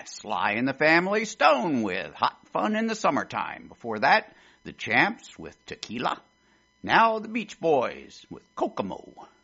Sly and the Family Stone with Hot Fun in the Summertime. Before that, the Champs with Tequila. Now the Beach Boys with Kokomo.